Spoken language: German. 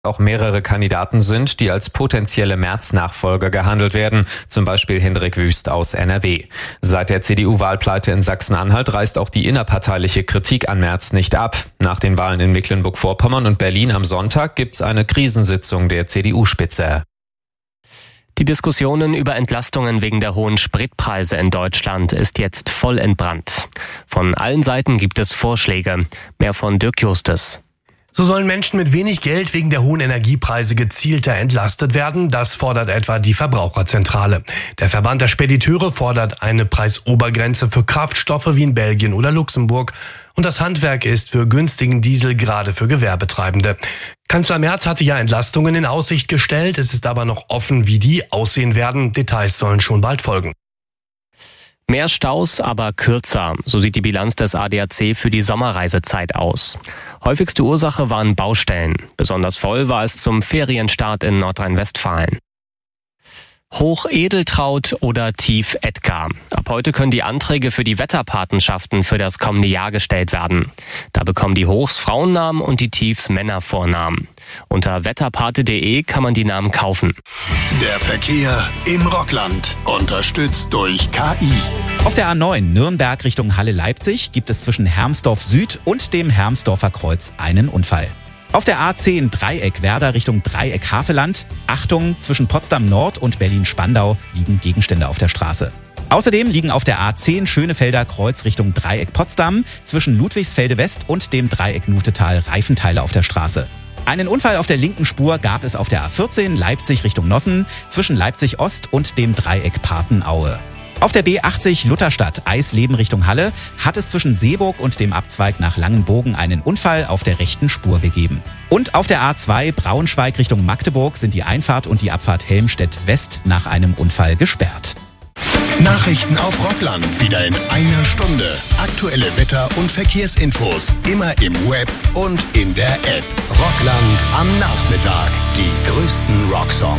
auch mehrere Kandidaten sind, die als potenzielle Merz-Nachfolger gehandelt werden, zum Beispiel Hendrik Wüst aus NRW. Seit der CDU-Wahlpleite in Sachsen-Anhalt reißt auch die innerparteiliche Kritik an Merz nicht ab. Nach den Wahlen in Mecklenburg-Vorpommern und Berlin am Sonntag gibt's eine Krisensitzung der CDU-Spitze. Die Diskussionen über Entlastungen wegen der hohen Spritpreise in Deutschland ist jetzt voll entbrannt. Von allen Seiten gibt es Vorschläge. Mehr von Dirk Justus. So sollen Menschen mit wenig Geld wegen der hohen Energiepreise gezielter entlastet werden. Das fordert etwa die Verbraucherzentrale. Der Verband der Spediteure fordert eine Preisobergrenze für Kraftstoffe wie in Belgien oder Luxemburg. Und das Handwerk ist für günstigen Diesel gerade für Gewerbetreibende. Kanzler Merz hatte ja Entlastungen in Aussicht gestellt. Es ist aber noch offen, wie die aussehen werden. Details sollen schon bald folgen. Mehr Staus, aber kürzer. So sieht die Bilanz des ADAC für die Sommerreisezeit aus. Häufigste Ursache waren Baustellen. Besonders voll war es zum Ferienstart in Nordrhein-Westfalen. Hoch Edeltraud oder Tief Edgar. Ab heute können die Anträge für die Wetterpatenschaften für das kommende Jahr gestellt werden. Da bekommen die Hochs Frauennamen und die Tiefs Männervornamen. Unter wetterpate.de kann man die Namen kaufen. Der Verkehr im Rockland, unterstützt durch KI. Auf der A9 Nürnberg Richtung Halle-Leipzig gibt es zwischen Hermsdorf Süd und dem Hermsdorfer Kreuz einen Unfall. Auf der A10 Dreieck Werder Richtung Dreieck Havelland. Achtung, zwischen Potsdam Nord und Berlin-Spandau liegen Gegenstände auf der Straße. Außerdem liegen auf der A10 Schönefelder Kreuz Richtung Dreieck Potsdam zwischen Ludwigsfelde West und dem Dreieck Nutetal Reifenteile auf der Straße. Einen Unfall auf der linken Spur gab es auf der A14 Leipzig Richtung Nossen zwischen Leipzig Ost und dem Dreieck Partenaue. Auf der B80 Lutherstadt Eisleben Richtung Halle hat es zwischen Seeburg und dem Abzweig nach Langenbogen einen Unfall auf der rechten Spur gegeben. Und auf der A2 Braunschweig Richtung Magdeburg sind die Einfahrt und die Abfahrt Helmstedt West nach einem Unfall gesperrt. Nachrichten auf Rockland wieder in einer Stunde. Aktuelle Wetter- und Verkehrsinfos immer im Web und in der App. Rockland am Nachmittag. Die größten Rocksongs.